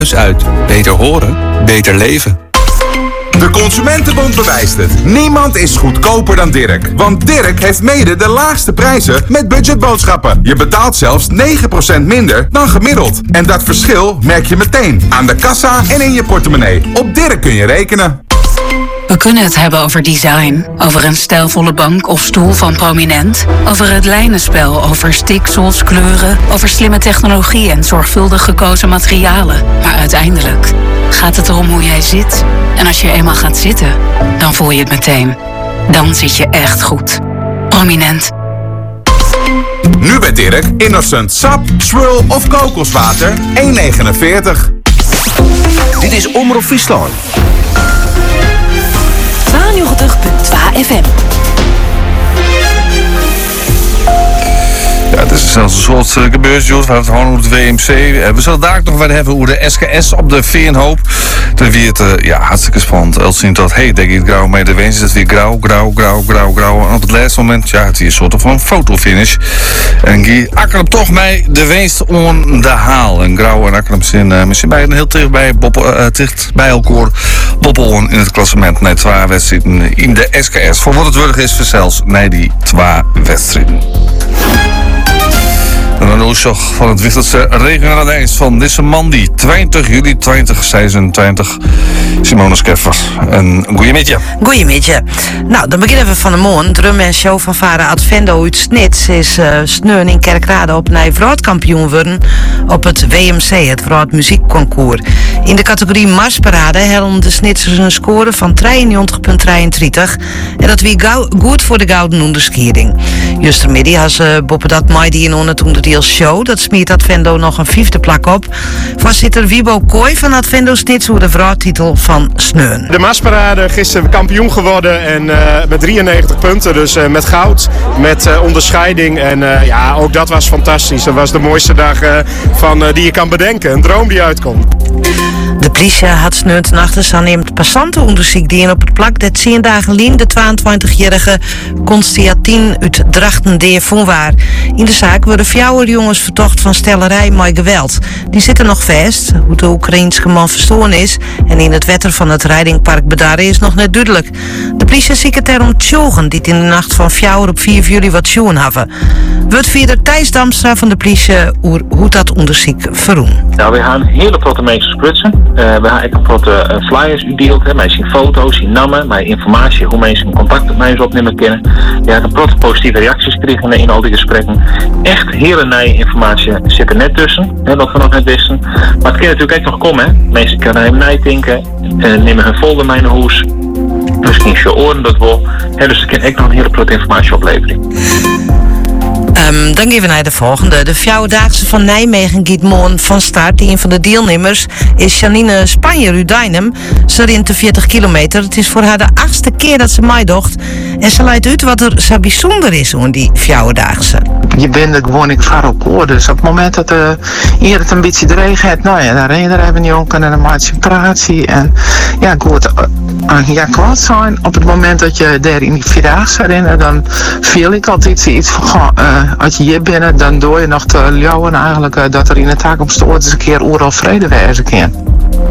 uit. Beter horen, beter leven. De Consumentenbond bewijst het. Niemand is goedkoper dan Dirk. Want Dirk heeft mede de laagste prijzen met budgetboodschappen. Je betaalt zelfs 9% minder dan gemiddeld. En dat verschil merk je meteen aan de kassa en in je portemonnee. Op Dirk kun je rekenen. We kunnen het hebben over design, over een stijlvolle bank of stoel van Prominent, over het lijnenspel, over stiksels, kleuren, over slimme technologie en zorgvuldig gekozen materialen. Maar uiteindelijk gaat het erom hoe jij zit. En als je eenmaal gaat zitten, dan voel je het meteen. Dan zit je echt goed. Prominent. Nu bij Dirk, Innocent Sap, Swirl of kokoswater, 1,49. Dit is Omroep Friesland. 92.2 FM. Ja, het is zelfs een soort gebeursjoes. We hebben het gewoon over het WMC. We zullen daar ook nog wat hebben over de SKS op de Veenhoop. Dan wie het hartstikke spannend. Elzien tot, denk ik, grauw mee de winst is het weer grauw. En op het laatste moment, het is een soort van fotofinish. En Guy Akkerem toch mee de winst on de haal. En grauw en Akkerem zijn misschien bijna heel dicht bij elkaar. Boppelen in het klassement na 2 wedstrijden in de SKS. Voor wat het waardig is, zelfs na die 2 wedstrijden. En dan oorzaak van het wichtigste regionaal van deze Mandi, 20 juli 2026. Simone Skeffer. En goeiemiddag. Goeiemiddag. Nou, dan beginnen we van de morgen. Drum en show van vader Advendo uit Snits is sneun in Kerkrade op Nijvroodkampioen worden op het WMC, het Vrood Muziekconcours. In de categorie Marsparade hellen de Snitsers een score van 93,33 en dat wie goed voor de gouden onderscheiding. Justermiddag has Boppe dat Maidi in het onderdeel show. Dat smeert Advendo nog een 5e plak op. Voorzitter Wiebo Kooi van Advendo Snits hoe de vrouwtitel van Sneun. De Marsparade gisteren kampioen geworden en met 93 punten. Dus met goud, met onderscheiding. En ook dat was fantastisch. Dat was de mooiste dag die je kan bedenken. Een droom die uitkomt. De politie had Sneun ten achter neemt passantenonderzoek die in op het plak dat 10 dagen lien de 22-jarige Constantin uit Drachten deervoen waar. In de zaak worden 4 jongens vertocht van stellerij met geweld. Die zitten nog vast. Hoe de Oekraïense man verstoren is en in het wetter van het Rijdingpark Bedaren is nog net duidelijk. De politie ziet erom tjogen die in de nacht van 4 op 4 juli wat sjoen hebben. Wordt via Thijs Damstra van de politie hoe dat onderzoek verroen. Nou, we gaan hele grote mensen sprutsen. We hebben ook grote flyers uitdeeld. Mensen zien foto's, zien namen, maar informatie hoe mensen contact met mij opnemen kunnen. Ja, ik heb positieve reacties gekregen in al die gesprekken. Echt hele nieuwe informatie zit er net tussen, wat we nog net wisten. Maar het kan natuurlijk ook nog komen. Hè. Mensen kunnen hem nadenken, nemen hun folder mee naar huis. Misschien je oren dat wel. Dus er kan ook nog een hele grote informatie opleveren. Dan gaan we naar de volgende. De 4-daagse van Nijmegen gaat morgen van start. Een van de deelnemers is Janine Spanjer uit Dijnem. Ze rint de 40 kilometer. Het is voor haar de 8e keer dat ze meedocht. En ze leidt uit wat er zo bijzonder is aan die 4-daagse. Je bent er gewoon ik vaar op hoor. Dus op het moment dat hier het een beetje dreig heeft, dan ren je er even niet om en dan maak je een praatje. En goed, kwaad zijn. Op het moment dat je daar in die 4-daagse rent, dan voel ik altijd iets van, als je hier bent, dan doe je nog te ljouwen eigenlijk dat er in de taak op stoort eens een keer oorlog vrede wezen kan.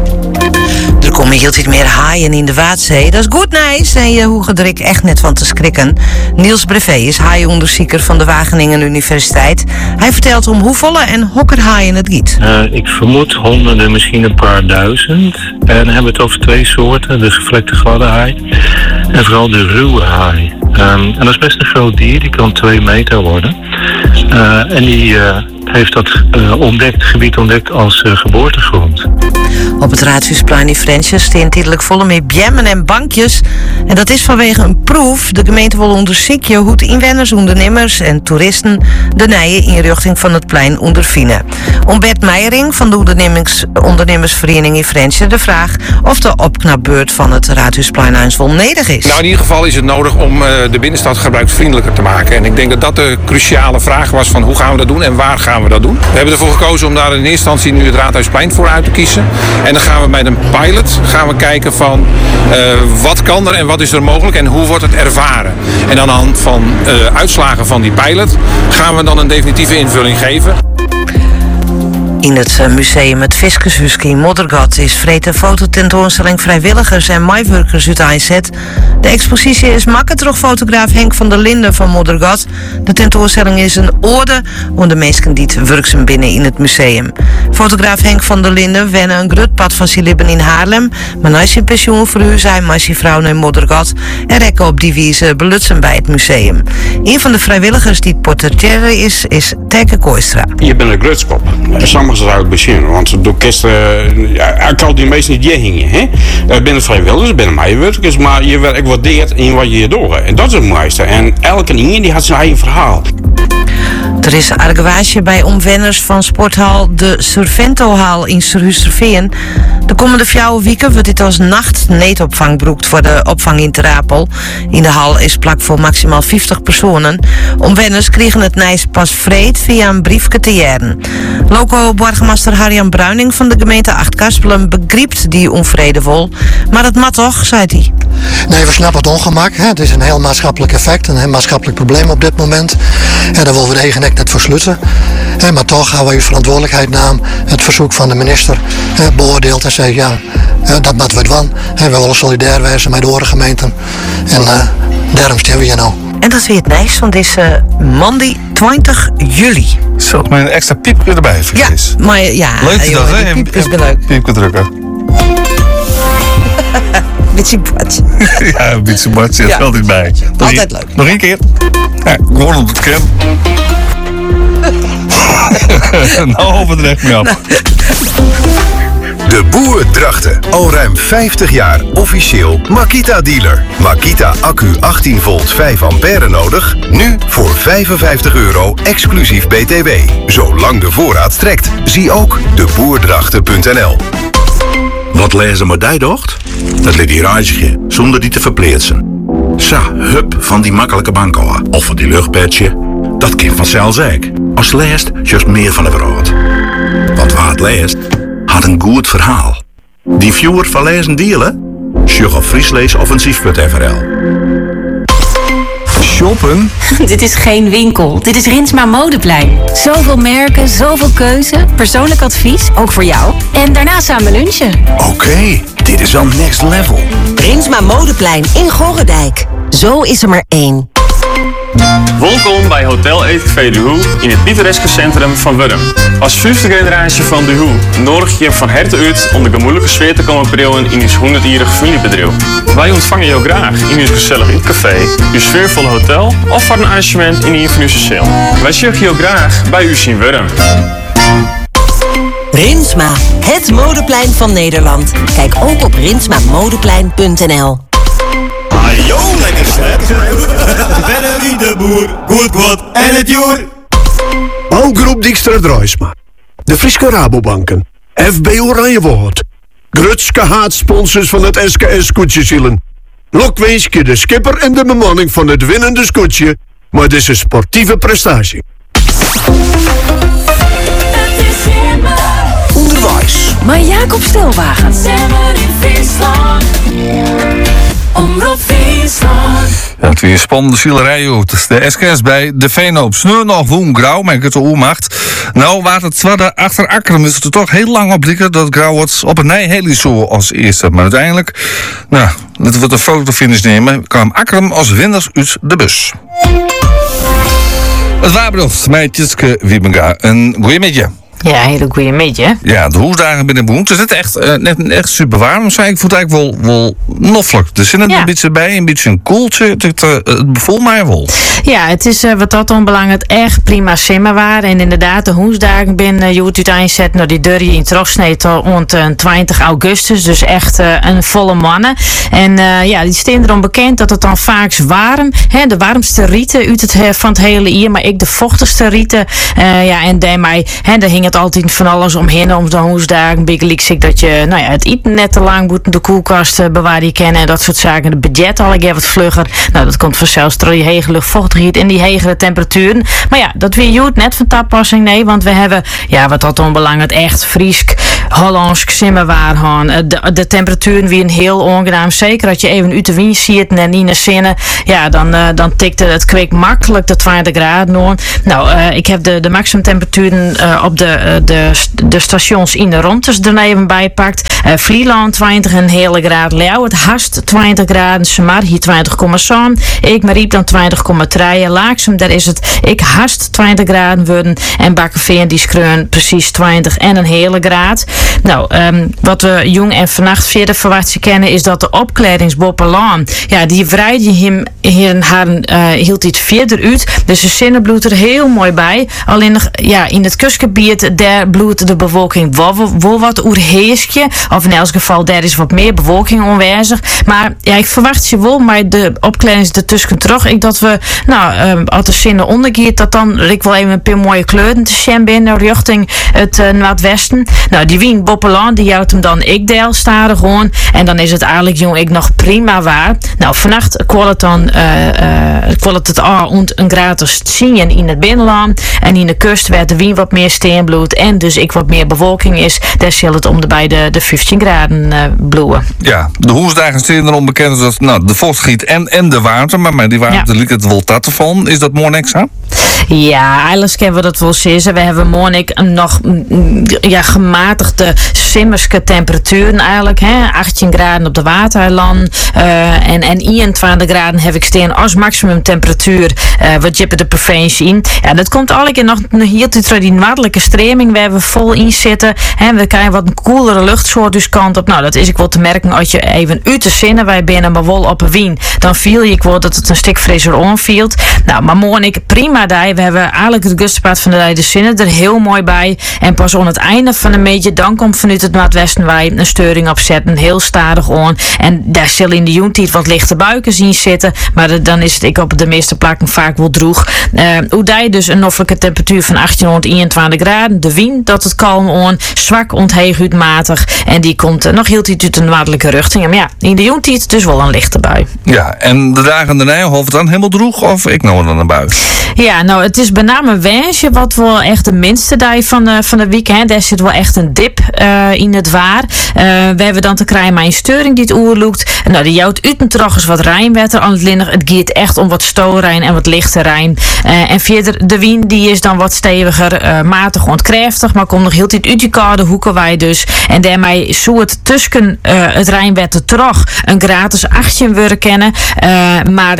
Er komen heel veel meer haaien in de Waadzee. Dat is goed nice en je hoeft er echt net van te schrikken. Niels Brevé is haaienonderzoeker van de Wageningen Universiteit. Hij vertelt om hoeveel en hokkerhaaien het giet. Ik vermoed honderden, misschien een paar duizend. En dan hebben we het over 2 soorten. De gevlekte gladde haai en vooral de ruwe haai. En dat is best een groot dier, die kan 2 meter worden. En die heeft dat gebied ontdekt als geboortegrond. Op het Raadhuisplein in Frensje staan tijdelijk volle meer bjemmen en bankjes. En dat is vanwege een proef. De gemeente wil onderzoeken hoe de inwoners, ondernemers en toeristen de nieuwe inrichting van het plein ondervinden. Om Bert Meijering van de ondernemersvereniging in Frensje de vraag of de opknapbeurt van het Raadhuisplein eens wel nodig is. Nou, in ieder geval is het nodig om de binnenstad gebruiksvriendelijker te maken. En ik denk dat dat de cruciale vraag was van hoe gaan we dat doen en waar gaan we dat doen. We hebben ervoor gekozen om daar in eerste instantie nu het Raadhuisplein voor uit te kiezen. En dan gaan we met een pilot kijken van wat kan er en wat is er mogelijk en hoe wordt het ervaren. En aan de hand van uitslagen van die pilot gaan we dan een definitieve invulling geven. In het museum Het Fiscushuske in Moddergat is vreed een fototentoonstelling vrijwilligers en mijwerkers uiteenzet. De expositie is makkelijk door fotograaf Henk van der Linden van Moddergat. De tentoonstelling is een ode aan de mensen die het werkzaam binnen in het museum. Fotograaf Henk van der Linden wenne een grutpad van zijn lippen in Haarlem, maar na zijn pensioen verhuurde hij met zijn vrouw naar Moddergat en rekken op die wijze belutsen bij het museum. Een van de vrijwilligers die het portretteren is Terke Kooistra. Je bent een grutskop. Sommigen zouden het bezinnen, want door kisten, ik kan die meestal niet hingen. Hè? Ik ben vrijwilligers, ik ben meewerkers, maar je werkt waardeert in wat je doet. En dat is het mooiste. En elke ene die had zijn eigen verhaal. Er is argwage bij omwenners van sporthal de Surventohal in Surhuisterveen. De komende 4 weken wordt dit als nachtneetopvang gebruikt voor de opvang in Terapel. In de hal is plak voor maximaal 50 personen. Omwenners kregen het nijs pas vreed via een briefje te jaren. Loco-burgemeester Harjan Bruining van de gemeente Achtkarspelen begrijpt die onvrede vol. Maar het mat toch, zei hij. Nee, we snappen het ongemak. Hè. Het is een heel maatschappelijk effect, een heel maatschappelijk probleem op dit moment. En daar willen we de eigen nek net versluiten. Maar toch gaan we uw verantwoordelijkheid namen, het verzoek van de minister beoordeeld en zei ja, dat moet we doen. We willen solidair wezen met de andere gemeenten. En daarom staan we hier nou. En dat is weer het nijs van deze maandag 20 juli. Zo, met een extra piepje erbij, vergis. Ja, maar ja. Leuk is dat, hè? Piepjes ben leuk. Piepje drukken. Beetje badje. Ja, een beetje badje, dat is altijd bij. Altijd leuk. Nog 1 keer. Ja, gewoon op het krem. Nou overdreigt me af. De Boer Drachten. Al ruim 50 jaar officieel Makita-dealer. Makita accu 18 volt 5 ampère nodig. Nu voor €55 exclusief BTW. Zolang de voorraad strekt. Zie ook deboerdrachten.nl. Wat lezen maar die docht? Dat liet die reisje, zonder die te verpleetsen. Sa, hup, van die makkelijke bankoa. Of van die luchtpetje. Dat kind vanzelf zeker. Als leest, juist meer van de wereld. Want waar het leest, had een goed verhaal. Die viewer van lezen dealen? Sjug op friesleesoffensief.nl. Shoppen? Dit is geen winkel. Dit is Rinsma Modeplein. Zoveel merken, zoveel keuze. Persoonlijk advies, ook voor jou. En daarna samen lunchen. Oké, dit is al next level. Rinsma Modeplein in Gorredijk. Zo is er maar 1. Welkom bij Hotel Eetcafé De Hoe in het pittoreske centrum van Wurm. Als 5e generatie van De Hoe nodig je van harte uit om de gemoedelijke sfeer te komen brengen in ons 100-jarige familiebedrijf. Wij ontvangen jou graag in ons gezellig eetcafé, uw sfeervolle hotel of voor een arrangement in een van onze cel. Wij zien jou graag bij u in Wurm. Rinsma, het modeplein van Nederland. Kijk ook op rinsmamodeplein.nl. Hallo lekker schat. Ben wie de boer, goed God en het joer. Bouwgroep Dijkstra Drijsma. De Friesche Rabobanken. FB Oranjewoord. Grutske haatsponsors van het SKS Koetsjezielen. Lokweesje de skipper en de bemanning van het winnende scootje. Maar dit is een sportieve prestatie. Onderwijs. Maar Jacob Stelwagen. Omroep Friesland. Ja, het weer spannende zielerij. Het is de SKS bij de Veenhoop. Sneur nog woen grauw, maar ik het oermacht. Nou, waar het zwadde achter Akkeren is het er toch heel lang op dikken dat grauw wordt op een Nijheliso als eerste. Maar uiteindelijk, nou, laten we de fotofinish nemen, kwam Akkeren als winnaar uit de bus. Het Waarbrocht, met Tjitske Wiebenga. Een goeie middag. Ja, hele goede middag. Ja, de hoesdagen binnen behoend. Het is echt super warm. Zei ik voel het eigenlijk wel noffelijk. Er zit een beetje bij, een beetje een koeltje. Het bevoelt mij wel. Ja, het is wat dat onbelangrijk echt prima simmerwaar. En inderdaad, de hoesdagen binnen je het uitzet naar die deur in Trochsneet rond 20 augustus. Dus echt een volle mannen. En die staan erom bekend dat het dan vaak warm. De warmste rieten uit van het hele jaar. Maar ik de vochtigste rieten. En daarmee, daar hing het altijd van alles omheen. Om de hoesdagen. Bigelijk zie ik dat je het eten net te lang moet de koelkast bewaren kennen. En dat soort zaken. De budget al ik wat vlugger. Nou, dat komt vanzelfs door die hege luchtvochtigheid en die hegere temperaturen. Maar ja, dat weer joet net van toepassing. Nee, want we hebben, wat dat onbelangrijk, echt Friesk, Hollandsk, simmerwaar gaan. De temperaturen weer een heel ongenaam. Zeker dat je even uit de wind ziet en niet naar zinnen. Ja, dan tikt het kweek makkelijk de 20 graden aan. Nou, ik heb de maximum temperaturen op de de stations in de rondtes er even bij pakt. Vlieland 20 en hele graad. Leeuw het Hast 20 graden. Semar hier 20,7. Ik Mariep dan 20,3. Laaksum daar is het ik Hast 20 graden worden. En Bakkenveen die skreun precies 20 en een hele graad. Nou, wat we jong en vannacht verder verwacht kennen is dat de opklaringsboppelaan, ja, die vrijde hem hield iets verder uit. Dus de zinnen bloedt er heel mooi bij. Alleen ja, in het kustgebied daar bloedt de bevolking wel wat oerheerskje. Of in elk geval daar is wat meer bevolking aanwezig. Maar ja, ik verwacht je wel, maar de opkleding is ertussen terug. Ik dat we, als de zinnen ondergeet, dat dan ik wel even een paar mooie kleuren te zien binnen richting het noordwesten. Nou, die Wien Boppelaan, die houdt hem dan ik deel staren gewoon. En dan is het eigenlijk jong ik nog prima waar. Nou, vannacht kwam het dan een gratis zien in het binnenland. En in de kust werd de Wien wat meer steenbloed. En dus ik wat meer bevolking is. Daar zal het om de 15 graden bloeien. Ja, de hoesdagen steden erom bekend dat de vochtgiet en de water. Maar die water liet het wel tatten van. Is dat morgen extra? Ja, eigenlijk hebben we dat wel zeggen. We hebben morgen nog gematigde simmerske temperaturen eigenlijk. 18 graden op de waterland. En 21 graden heb ik steen als maximum temperatuur. Wat je de provincie in. Ja, dat komt eigenlijk nog heel die noordelijke streming waar we vol in zitten. We krijgen wat een koelere luchtsoort dus kant op. Nou, dat is ik wel te merken als je even uit de zinnen wij binnen maar wel op een Wien. Dan viel ik wel dat het een stuk frisser onvielt. Nou, maar morgen prima daar. We hebben eigenlijk het gustpaard van de zinnen er heel mooi bij. En pas aan het einde van de meetje, dan komt vanuit het noordwesten wij een steuring opzetten. Heel stadig aan. En daar zullen in de joentijd wat lichte buiken zien zitten. Maar dan is het ik op de meeste plekken vaak wel droeg. Hoe daar dus een noffelijke temperatuur van 1821 graden. De Wien dat het kalm aan. Zwak ontheeguutmatig. En die komt nog heel tijd uit de noordelijke richting. Maar ja, in de joentijd dus wel een lichte bui. Ja, en de dagen daarna, of het dan helemaal droeg of ik nou dan een bui? Ja, nou het is met name Wensje wat wel echt de minste dag van de week. Daar zit wel echt een dip in het waar. We hebben dan te krijgen met een steuring die het oerloekt. Nou, die jouwt uit eens wat rijnwetter aan het linnen. Het gaat echt om wat stoorijn en wat lichte rijn. En verder de Wien die is dan wat steviger, matig ontkrachtig, maar komt nog heel tijd uit die koude hoeken wij dus. En daarmee zou het tussen het rijnwetter terug een gratis 18 worden kennen. Maar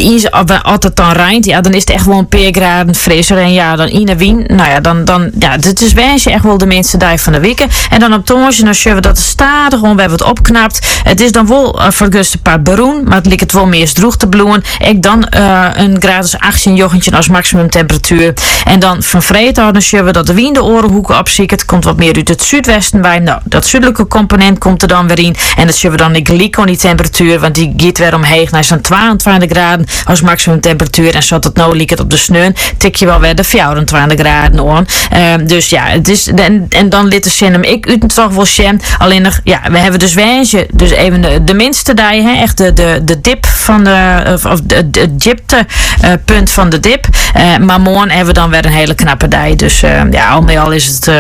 als het dan rijnt, ja, dan is het echt wel een paar graden frisser. En ja, dan in de Wien, nou ja, dan dit is Wensje echt wel de minste dag van de weken. En dan op Tonge, dan zullen we dat stadig gewoon, we hebben het opknapt. Het is dan wel voor een paar beroen, maar het lijkt het wel meer droeg te bloeien. Ik dan een gratis 18 jochentje als maximum temperatuur. En dan van Vreethouden dan zullen we dat de Wien de orenhoeken opzieken. Het komt wat meer uit het zuidwesten bij. Nou, dat zuidelijke component komt er dan weer in. En dat zullen we dan de gliko die temperatuur, want die gaat weer omheen naar zo'n 22 graden als maximum temperatuur. En zodat het nou liekt op de sneeuw, tik je wel weer de 24 graden aan. Dus ja, het is, en dan liet de zin ik uit het toch wel zien. Alleen nog, ja, we hebben dus Wensje, dus even de minste dij, echt de dip van of het diepte punt van de dip. Maar morgen hebben we dan weer een hele knappe dij. Dus ja, al met al is het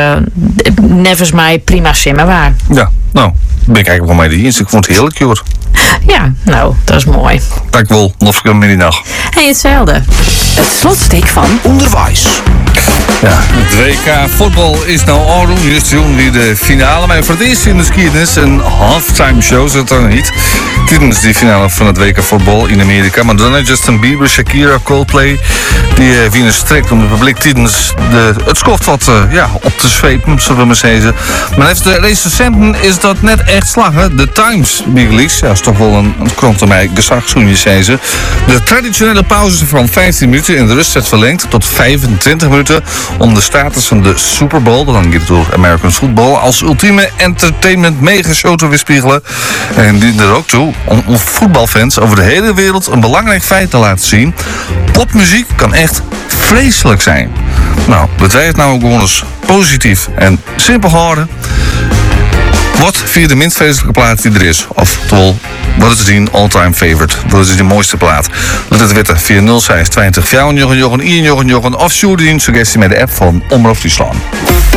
nevens mij prima simmerwaar. Ja, nou, ben ik eigenlijk wel mee de dienst. Ik vond het heerlijk, Jor. Ja, nou, dat is mooi. Dank wel, nog een middag. Hey, hetzelfde. Het slotstuk van Onderwijs. Ja, het WK voetbal is nou al juist weer de finale. Maar voor het eerst in de geschiedenis een halftime show, zit er niet. Tijdens die finale van het WK voetbal in Amerika. Madonna, Justin Bieber, Shakira, Coldplay. Die winnen strikt om het publiek tijdens het skoft wat op te zwepen, zullen we maar zeggen. Maar even de recensenten is dat net echt slagen. De Times Big Leagues, ja, is toch wel een krant aan mij gezag, zo'n je zeggen. De traditionele pauze van 15 minuten in de rust werd verlengd tot 25 minuten om de status van de Super Bowl, dan gaat het door American Football, als ultieme entertainment megashow te weerspiegelen. En die er ook toe om voetbalfans over de hele wereld een belangrijk feit te laten zien. Popmuziek kan echt vreselijk zijn. Nou, dat wij het nou ook gewoon eens positief en simpel houden. Wat vind je de minst vreselijke plaat die er is? Oftewel, wat is die all-time favorite? Wat is de mooiste plaat? Laat het weten via 0620 4 Jochen of stuur die een suggestie met de app van Omroep Friesland.